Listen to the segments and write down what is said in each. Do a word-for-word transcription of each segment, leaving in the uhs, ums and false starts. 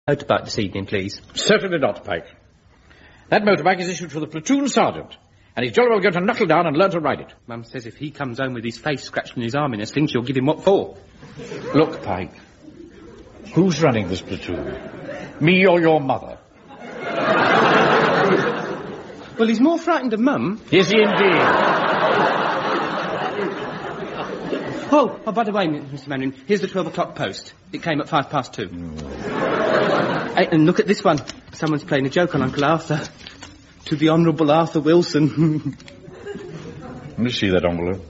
Motorbike this evening, please. Certainly not, Pike. That motorbike is issued for the platoon sergeant, and he's jolly well going to knuckle down and learn to ride it. Mum says if he comes home with his face scratched and his arm in a sling, she'll give him what for. Look, Pike, who's running this platoon? Me or your mother? Well, he's more frightened of Mum. Is he indeed? Oh, oh, by the way, Mister Mandarin, here's the twelve o'clock post. It came at five past two. Mm. Hey, and look at this one. Someone's playing a joke on Uncle Arthur. To the Honourable Arthur Wilson. Let me see that envelope.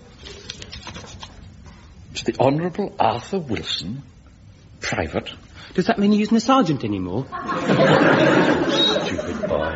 To the Honourable Arthur Wilson, private. Does that mean he isn't a sergeant anymore? Stupid boy.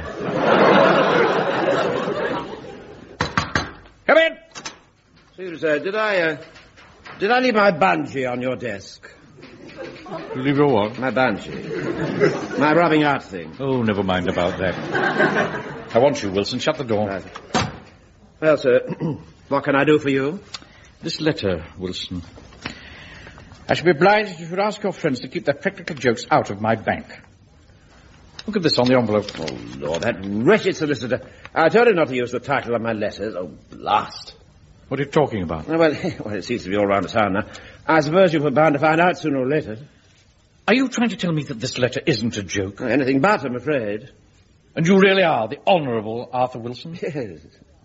Come in! Excuse me, sir, did I, uh, did I leave my bungee on your desk? Leave your what? My bungee. My rubbing out thing. Oh, never mind about that. I want you, Wilson. Shut the door. Right. Well, sir, what can I do for you? This letter, Wilson. I should be obliged if you should ask your friends to keep their practical jokes out of my bank. Look at this on the envelope. Oh, Lord, that wretched solicitor. I told him not to use the title of my letters. Oh, blast. What are you talking about? Oh, well, well, it seems to be all round the town now. I suppose you were bound to find out sooner or later. Are you trying to tell me that this letter isn't a joke? Oh, anything but, I'm afraid. And you really are the Honourable Arthur Wilson? Yes.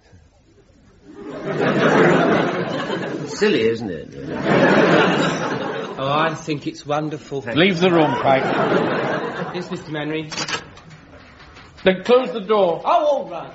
Silly, isn't it? Oh, I think it's wonderful. Leave the room, Pike. Yes, Mister Manry. Then close the door. Oh, all right.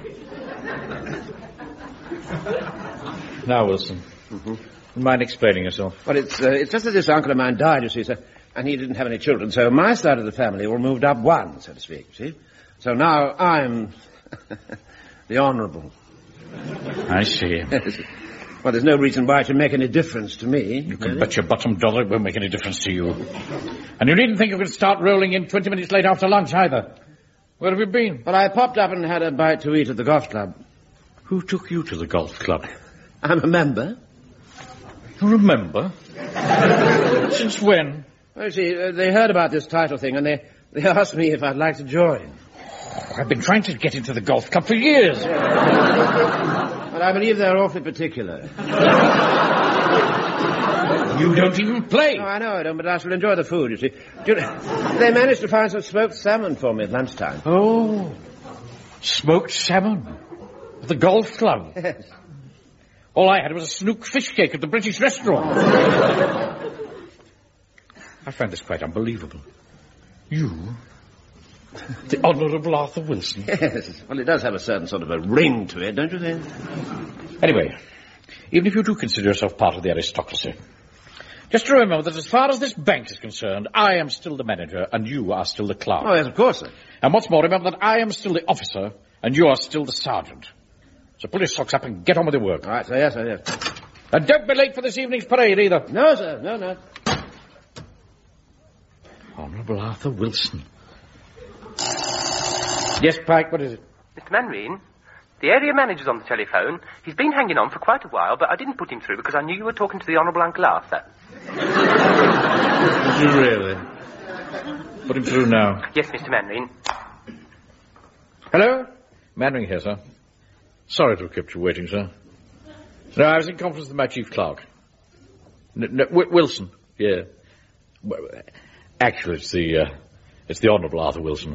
Now, Wilson, mm-hmm. You mind explaining yourself? Well, it's, uh, it's just that this uncle of mine died, you see, sir, and he didn't have any children, so my side of the family all moved up one, so to speak, you see. So now I'm the Honourable. I see. Well, there's no reason why it should make any difference to me. You can bet your bottom dollar it won't make any difference to you. And you needn't think you could start rolling in twenty minutes late after lunch, either. Where have you been? Well, I popped up and had a bite to eat at the golf club. Who took you to the golf club? I'm a member. You remember? Since when? Well, you see, uh, they heard about this title thing, and they, they asked me if I'd like to join. Oh, I've been trying to get into the golf club for years. But I believe they're awfully particular. You don't even play. No, I know I don't, but I shall enjoy the food, you see. Do you know, they managed to find some smoked salmon for me at lunchtime. Oh, smoked salmon at the golf club? Yes. All I had was a snook fish cake at the British restaurant. I find this quite unbelievable. You, the Honourable Arthur Wilson. Yes, well, it does have a certain sort of a ring to it, don't you think? Anyway, even if you do consider yourself part of the aristocracy, just remember that as far as this bank is concerned, I am still the manager and you are still the clerk. Oh, yes, of course, sir. And what's more, remember that I am still the officer and you are still the sergeant. So pull your socks up and get on with your work. All right, sir, yes, sir, yes. And don't be late for this evening's parade, either. No, sir, no, no. Honourable Arthur Wilson. Yes, Pike, what is it? Mister Manreen, the area manager's on the telephone. He's been hanging on for quite a while, but I didn't put him through because I knew you were talking to the Honourable Uncle Arthur. Did you really? Put him through now. Yes, Mister Manreen. Hello? Manring here, sir. Sorry to have kept you waiting, sir. No, I was in conference with my chief clerk. No, no, w- Wilson, yeah. Well, actually, it's the, uh, it's the Honourable Arthur Wilson.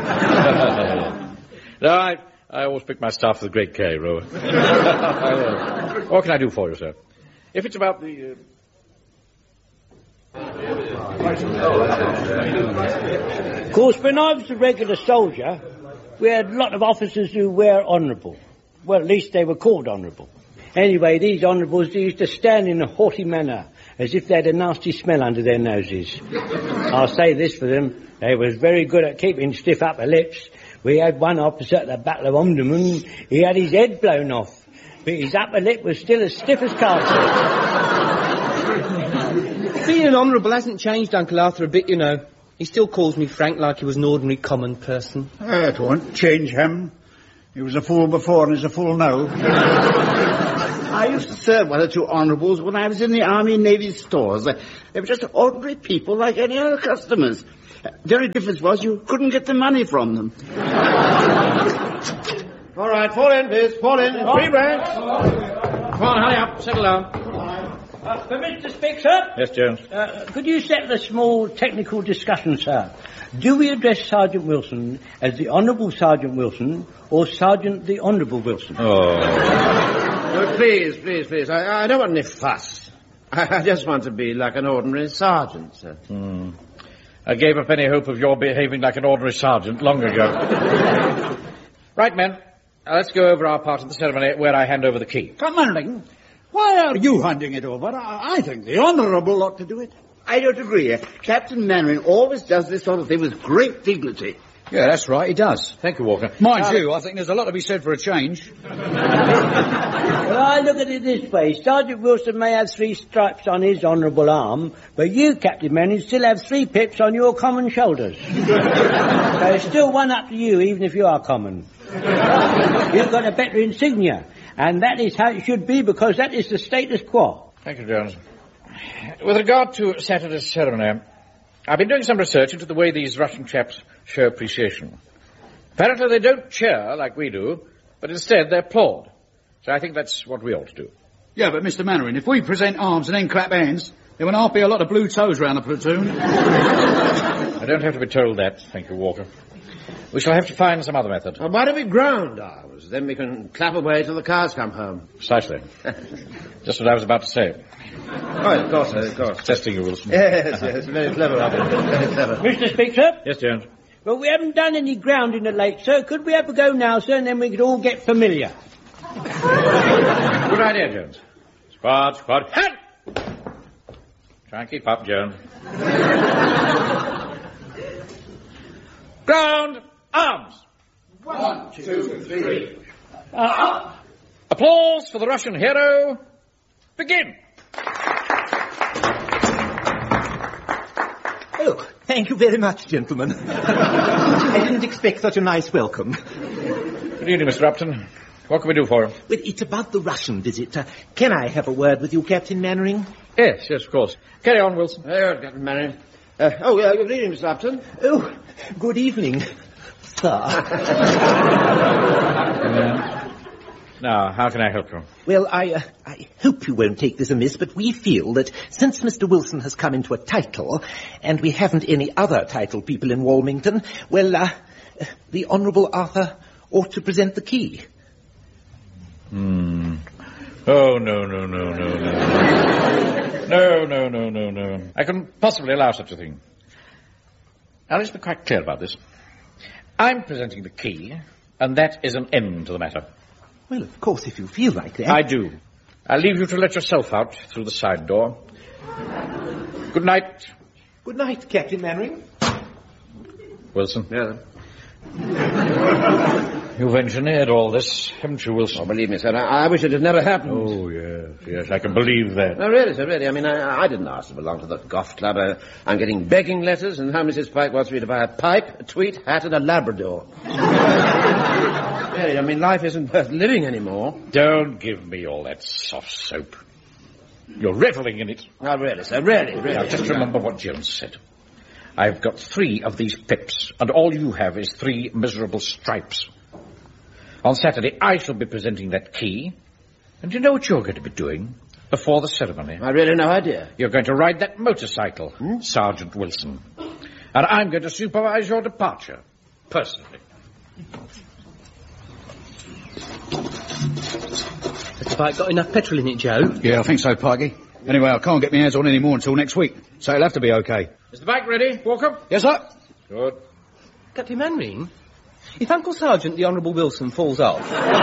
No, I, I always pick my staff for the Great K, Rower. What can I do for you, sir? If it's about the... Uh... Of course, when I was a regular soldier, we had a lot of officers who were honourable. Well, at least they were called honourable. Anyway, these honourables used to stand in a haughty manner, as if they had a nasty smell under their noses. I'll say this for them, they was very good at keeping stiff upper lips. We had one officer at the Battle of Omdurman, he had his head blown off, but his upper lip was still as stiff as castle. Being an honourable hasn't changed Uncle Arthur a bit, you know. He still calls me Frank like he was an ordinary common person. That won't change him. He was a fool before and he's a fool now. I used to serve one or two honourables when I was in the Army and Navy stores. They were just ordinary people like any other customers. The only difference was you couldn't get the money from them. All right, fall in, please. Fall in. Three ranks. Come on, hurry up. Settle down. Uh, permit to speak, sir? Yes, Jones. Uh, could you settle a small technical discussion, sir? Do we address Sergeant Wilson as the Honourable Sergeant Wilson or Sergeant the Honourable Wilson? Oh. No, please, please, please. I, I don't want any fuss. I, I just want to be like an ordinary sergeant, sir. Hmm. I gave up any hope of your behaving like an ordinary sergeant long ago. Right, men. Now let's go over our part of the ceremony where I hand over the key. Commanding, why are you handing it over? I, I think the Honourable ought to do it. I don't agree. Captain Mannering always does this sort of thing with great dignity. Yeah, that's right, he does. Thank you, Walker. Mind Uh, you, I think there's a lot to be said for a change. Well, I look at it this way. Sergeant Wilson may have three stripes on his honourable arm, but you, Captain Manning, still have three pips on your common shoulders. So it's still one up to you, even if you are common. You've got a better insignia, and that is how it should be, because that is the status quo. Thank you, Jones. With regard to Saturday's ceremony, I've been doing some research into the way these Russian chaps show appreciation. Apparently they don't cheer like we do, but instead they applaud. So I think that's what we ought to do. Yeah, but Mister Mannering, if we present arms and then clap hands, there will not be a lot of blue toes round the platoon. I don't have to be told that, thank you, Walker. We shall have to find some other method. Well, why don't we ground arms? Then we can clap away till the cars come home. Precisely. Just what I was about to say. Oh, of course, sir, of course. Testing you, Wilson. Yes, yes, very clever of it. Very clever. Mister Speaker? Yes, Jones. Well, we haven't done any grounding of late, sir. Could we have a go now, sir, and then we could all get familiar? Good idea, Jones. Squad, squad, hand! Try and keep up, Jones. Ground, arms! One, two, three. Uh, uh, Applause for the Russian hero. Begin! Oh, thank you very much, gentlemen. I didn't expect such a nice welcome. Good evening, Mister Upton. What can we do for you? Well, it's about the Russian visit. Uh, can I have a word with you, Captain Mannering? Yes, yes, of course. Carry on, Wilson. Very good, Captain Mannering. Uh, oh, uh, good evening, Mister Upton. Oh, good evening, sir. uh, now, how can I help you? Well, I, uh, I hope you won't take this amiss, but we feel that since Mister Wilson has come into a title, and we haven't any other title people in Walmington, well, uh, the Honourable Arthur ought to present the key. Hmm. Oh, no, no, no, no, no. No, no, no, no, no. I couldn't possibly allow such a thing. Now, let's be quite clear about this. I'm presenting the key, and that is an end to the matter. Well, of course, if you feel like that. I do. I'll leave you to let yourself out through the side door. Good night. Good night, Captain Mannering. Wilson. Yeah. You've engineered all this, haven't you, Wilson? Oh, believe me, sir, I, I wish it had never happened. Oh, yes, yes, I can believe that. No, really, sir, really. I mean, I, I didn't ask to belong to the golf club. I, I'm getting begging letters, and now Missus Pike wants me to buy a pipe, a tweed, hat, and a Labrador. Really, I mean, life isn't worth living anymore. Don't give me all that soft soap. You're reveling in it. No, really, sir, really, really. Now, just remember what Jones said. I've got three of these pips, and all you have is three miserable stripes. On Saturday, I shall be presenting that key. And you know what you're going to be doing before the ceremony? I really no idea. You're going to ride that motorcycle, hmm? Sergeant Wilson. And I'm going to supervise your departure, personally. Has the bike got enough petrol in it, Joe? Yeah, I think so, Pikey. Anyway, I can't get my hands on any more until next week, so it'll have to be okay. Is the bike ready, Walker? Yes, sir. Good. Captain Mannering, if Uncle Sergeant the Honourable Wilson falls off,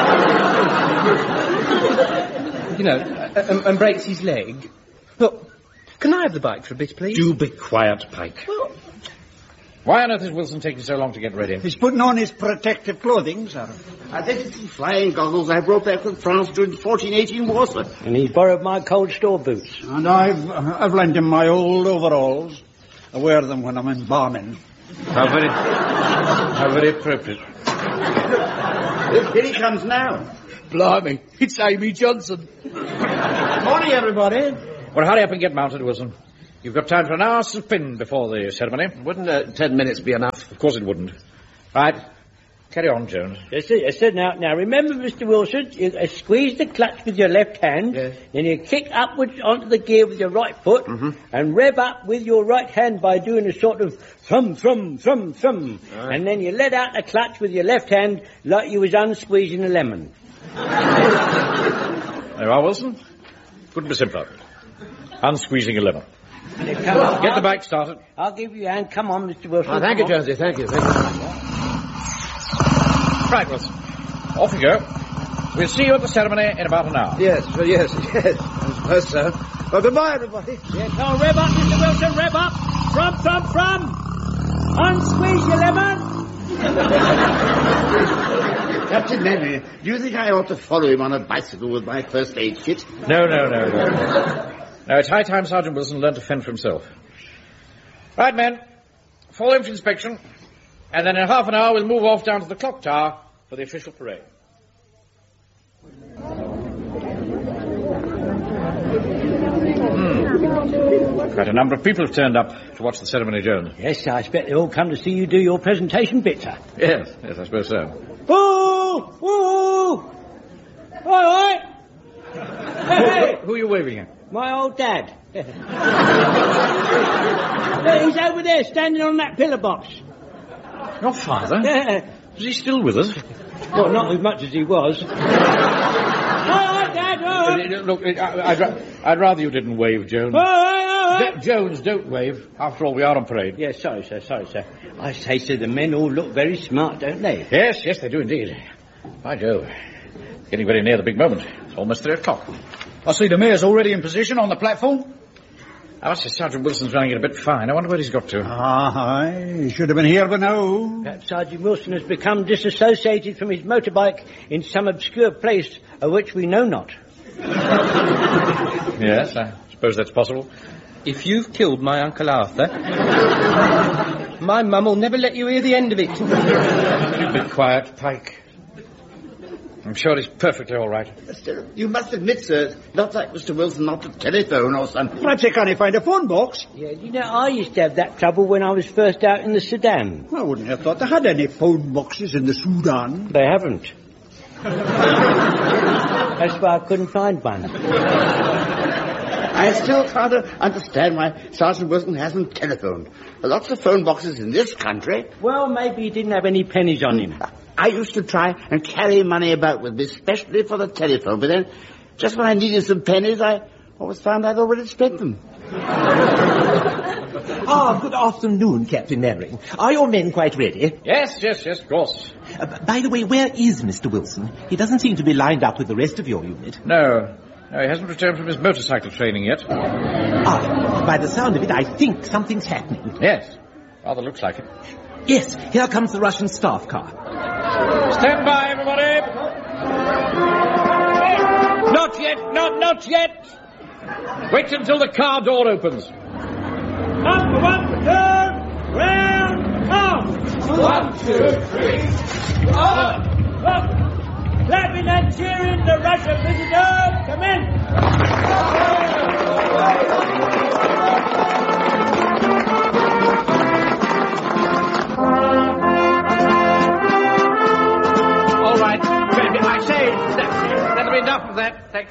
you know, and, and breaks his leg, look, can I have the bike for a bit, please? Do be quiet, Pike. Well, why on earth is Wilson taking so long to get ready? He's putting on his protective clothing, sir. Identity flying goggles I brought back from France during the fourteen eighteen war, sir. And he's borrowed my cold store boots. And I've, I've lent him my old overalls. I wear them when I'm embalming. How very, how very appropriate. Here he comes now. Blimey, it's Amy Johnson. Morning, everybody. Well, hurry up and get mounted, Wilson. You've got time for an hour's spin before the ceremony. Wouldn't uh, ten minutes be enough? Of course it wouldn't. Right. Carry on, Jones. Yes, sir. Yes, sir. Now, now, remember, Mister Wilson, you uh, squeeze the clutch with your left hand, yes. Then you kick upwards onto the gear with your right foot, mm-hmm. and rev up with your right hand by doing a sort of thrum, thrum, thrum, thrum. Right. And then you let out the clutch with your left hand like you was unsqueezing a lemon. There you are, Wilson. Couldn't be simpler. Unsqueezing a lemon. Come on, Get I'll, the bike started. I'll give you a hand. Come on, Mister Wilson. Oh, thank you, on. Jonesy. Thank you. Thank you. Right, Wilson. Off we go. We'll see you at the ceremony in about an hour. Yes, well, yes, yes. I suppose so. Well, goodbye, everybody. Yeah, come on, rev up, Mister Wilson, rev up. From, from, from. Unsqueeze your lemon. Captain Mannering, do you think I ought to follow him on a bicycle with my first aid kit? No, no, no, no. No, it's high time Sergeant Wilson learned to fend for himself. Right, men. Follow him for inspection. And then in half an hour we'll move off down to the clock tower for the official parade. Hmm. Quite a number of people have turned up to watch the ceremony, Jones. Yes, I expect they all come to see you do your presentation bit, sir. Yes, yes, I suppose so. Woo! Woo! All right. Hey, Who are you waving at? my old dad. Look, he's over there standing on that pillar box. Your father? Yeah. Is he still with us? Well, not as much as he was. All right, Dad, all right. Uh, Look, I, I'd, ra- I'd rather you didn't wave, Jones. All right, all right. D- Jones, don't wave. After all, we are on parade. Yes, sorry, sir, sorry, sir. I say, sir, the men all look very smart, don't they? Yes, yes, they do indeed. By Jove. Getting very near the big moment. It's almost three o'clock. I see the mayor's already in position on the platform. I must say Sergeant Wilson's running it a bit fine. I wonder where he's got to. Ah, he should have been here by now. Perhaps Sergeant Wilson has become disassociated from his motorbike in some obscure place of which we know not. Yes, I suppose that's possible. If you've killed my Uncle Arthur, my mum will never let you hear the end of it. Be quiet, Pike. I'm sure he's perfectly all right. Still, you must admit, sir, it's not like Mister Wilson not to telephone or something. Perhaps they can't find a phone box. Yeah, you know, I used to have that trouble when I was first out in the Sudan. I wouldn't have thought they had any phone boxes in the Sudan. They haven't. That's why I couldn't find one. I still can't understand why Sergeant Wilson hasn't telephoned. There are lots of phone boxes in this country. Well, maybe he didn't have any pennies on him. I used to try and carry money about with me, especially for the telephone, but then, just when I needed some pennies, I always found I'd already spent them. Ah, good afternoon, Captain Mannering. Are your men quite ready? Yes, yes, yes, of course. Uh, b- by the way, where is Mister Wilson? He doesn't seem to be lined up with the rest of your unit. No. No, he hasn't returned from his motorcycle training yet. Ah, by the sound of it, I think something's happening. Yes. Rather looks like it. Yes, here comes the Russian staff car. Stand by, everybody! Not yet, not, not yet! Wait until the car door opens. Up, one, turn, round, off. One, two, three. Up, up. Clapping and cheering the Russian visitors. Come in. All right. I say, that, that'll be enough of that. Thank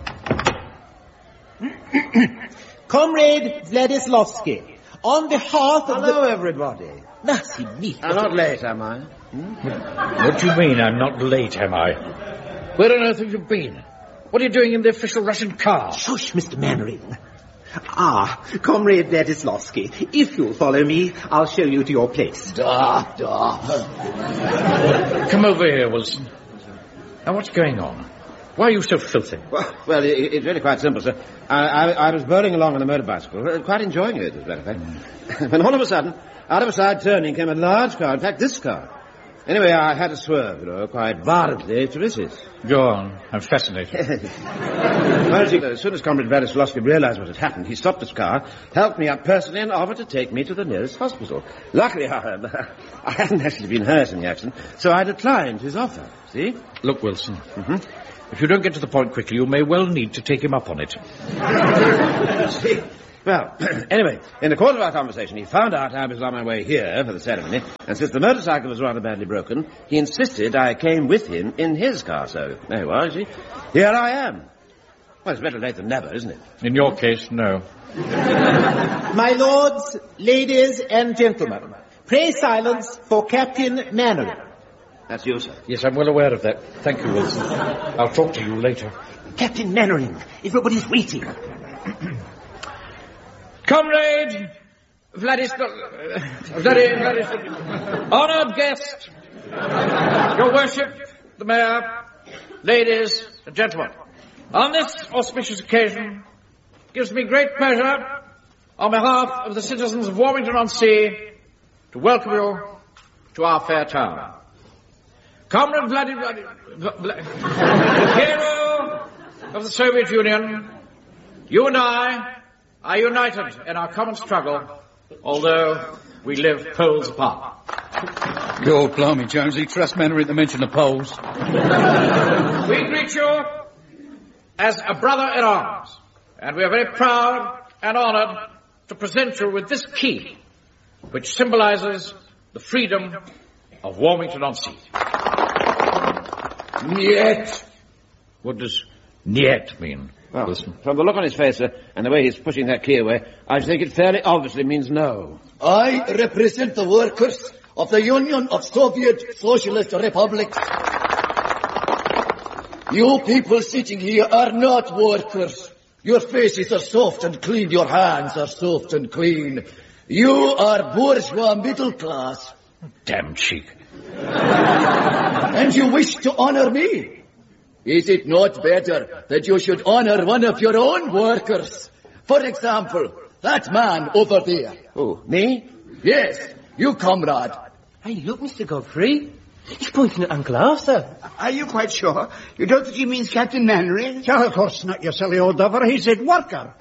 you. Comrade Vladislavsky, on behalf of Hello, everybody. the... Nasty I'm not late, am I? What do you mean I'm not late, am I? Where on earth have you been? What are you doing in the official Russian car? Shush, Mister Mannering. Ah, Comrade Vladislavsky, if you'll follow me, I'll show you to your place. Da, da. Come over here, Wilson. Now, what's going on? Why are you so filthy? Well, well, it, it's really quite simple, sir. I, I, I was burning along on a motor bicycle, uh, quite enjoying it, as a matter of fact. When all of a sudden, out of a side turning came a large car, in fact, this car. Anyway, I had to swerve, you know, quite violently to miss it. Go on. I'm fascinated. Well, as, you, as soon as Comrade Vladislavsky realized what had happened, he stopped his car, helped me up personally, and offered to take me to the nearest hospital. Luckily, however, I hadn't actually been hurt in the accident, so I declined his offer. See? Look, Wilson. Mm-hmm. If you don't get to the point quickly, you may well need to take him up on it. See, Well, anyway, in the course of our conversation, he found out I was on my way here for the ceremony, and since the motorcycle was rather badly broken, he insisted I came with him in his car, so there you are, you see. Here I am. Well, it's better late than never, isn't it? In your case, no. My lords, ladies, and gentlemen, pray silence for Captain Mannering. That's you, sir. Yes, I'm well aware of that. Thank you, Wilson. I'll talk to you later. Captain Mannering, everybody's waiting. Comrade Vladisla... Vladi... Vladis... Honoured guest, Your Worship, the Mayor, ladies and gentlemen, on this auspicious occasion, it gives me great pleasure, on behalf of the citizens of Warmington-on-Sea, to welcome you to our fair town. Comrade Vladi... Vladi... Vladi hero of the Soviet Union, you and I are united in our common struggle, although we live poles apart. God blimey, Jonesy, trust Mannering to mention the Poles. We greet you as a brother in arms, and we are very proud and honoured to present you with this key, which symbolises the freedom of Warmington-on-Sea. Niet. What does niet mean? Well, Listen. from the look on his face, sir, and the way he's pushing that key away, I think it fairly obviously means no. I represent the workers of the Union of Soviet Socialist Republics. You people sitting here are not workers. Your faces are soft and clean. Your hands are soft and clean. You are bourgeois middle class. Damn cheek. And you wish to honor me. Is it not better that you should honor one of your own workers? For example, that man over there. Who, me? Yes, you, comrade. Hey, look, Mister Godfrey. He's pointing at Uncle Arthur. Are you quite sure? You don't think he means Captain Mannering? Yeah, of course not, you silly old duffer. He said worker.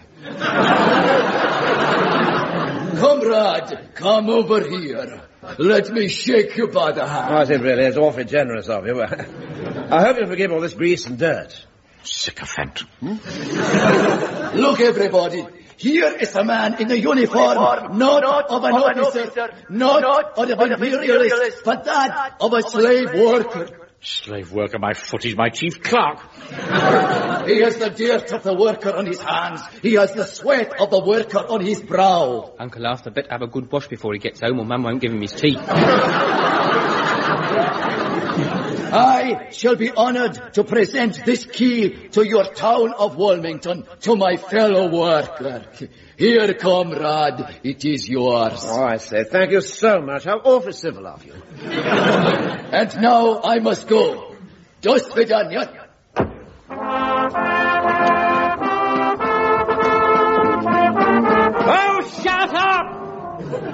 Comrade, come over here. Let me shake you by the hand. Oh, I think really, it's awfully generous of you. I hope you'll forgive all this grease and dirt. Sycophant. Hmm? Look, everybody. Here is a man in a uniform, not, not of an of officer, officer, not, not of an imperialist, imperialist, but that of a slave worker. Slave worker, my foot is my chief clerk. He has the dirt of the worker on his hands. He has the sweat of the worker on his brow. Uncle Arthur better have a good wash before he gets home, or Mum won't give him his tea. I shall be honoured to present this key to your town of Wilmington, to my fellow worker. Here, comrade, it is yours. Oh, I say, thank you so much. How awfully civil of you. And now I must go. До свидания.